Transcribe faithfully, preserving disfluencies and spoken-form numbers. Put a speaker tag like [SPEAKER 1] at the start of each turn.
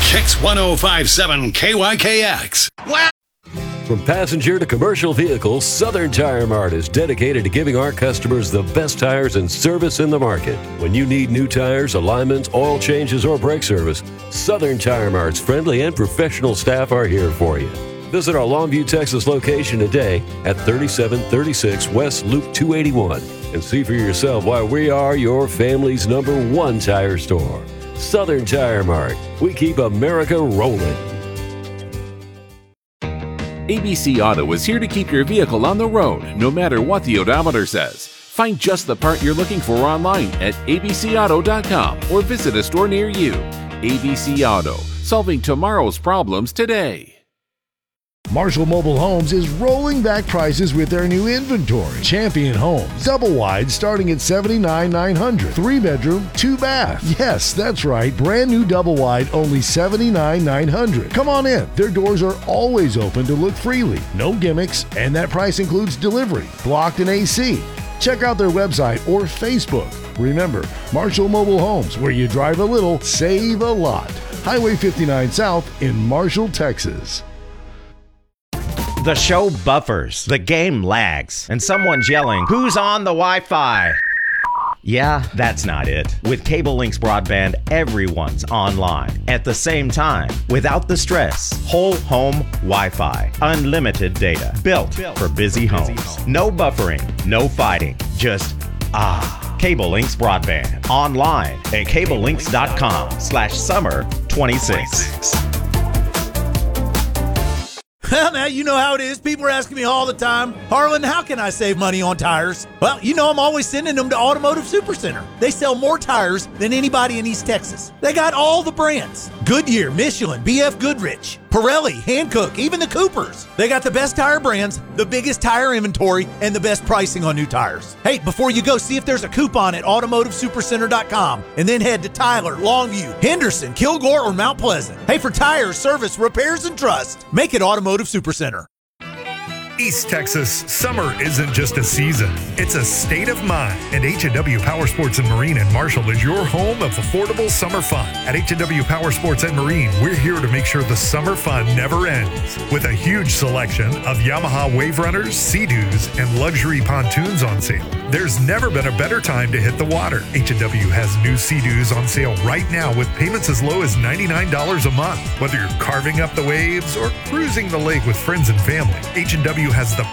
[SPEAKER 1] Kicks one oh five point seven K Y K X.
[SPEAKER 2] Wow.
[SPEAKER 3] From passenger to commercial vehicles, Southern Tire Mart is dedicated to giving our customers the best tires and service in the market. When you need new tires, alignments, oil changes, or brake service, Southern Tire Mart's friendly and professional staff are here for you. Visit our Longview, Texas location today at thirty-seven thirty-six West Loop two eighty-one and see for yourself why we are your family's number one tire store. Southern Tire Mart. We keep America rolling.
[SPEAKER 4] A B C Auto is here to keep your vehicle on the road, no matter what the odometer says. Find just the part you're looking for online at a b c auto dot com or visit a store near you. A B C Auto, solving tomorrow's problems today.
[SPEAKER 5] Marshall Mobile Homes is rolling back prices with their new inventory. Champion Homes, double wide starting at seventy-nine thousand nine hundred dollars. Three bedroom, two bath. Yes, that's right. Brand new double wide, only seventy-nine thousand nine hundred dollars. Come on in. Their doors are always open to look freely. No gimmicks, and that price includes delivery, blocked and A C. Check out their website or Facebook. Remember, Marshall Mobile Homes, where you drive a little, save a lot. Highway fifty-nine South in Marshall, Texas.
[SPEAKER 6] The show buffers, the game lags, and someone's yelling, "Who's on the Wi-Fi?" Yeah, that's not it. With Cable Links Broadband, everyone's online at the same time, without the stress. Whole home Wi-Fi, unlimited data, built for busy homes. No buffering, no fighting, just ah. Cable Links Broadband, online at cable links dot com slash summer twenty-six.
[SPEAKER 7] Well, now, you know how it is. People are asking me all the time, "Harlan, how can I save money on tires?" Well, you know I'm always sending them to Automotive Supercenter. They sell more tires than anybody in East Texas. They got all the brands: Goodyear, Michelin, B F Goodrich, Pirelli, Hankook, even the Coopers. They got the best tire brands, the biggest tire inventory, and the best pricing on new tires. Hey, before you go, see if there's a coupon at automotive supercenter dot com, and then head to Tyler, Longview, Henderson, Kilgore, or Mount Pleasant. Hey, for tires, service, repairs, and trust, make it Automotive Supercenter.
[SPEAKER 8] East Texas, summer isn't just a season, it's a state of mind. And H and W Power Sports and Marine in Marshall is your home of affordable summer fun. At H and W Power Sports and Marine, we're here to make sure the summer fun never ends. With a huge selection of Yamaha Wave Runners, Sea-Doos, and luxury pontoons on sale. There's never been a better time to hit the water. H and W has new Sea-Doos on sale right now with payments as low as ninety-nine dollars a month. Whether you're carving up the waves or cruising the lake with friends and family, H and W has the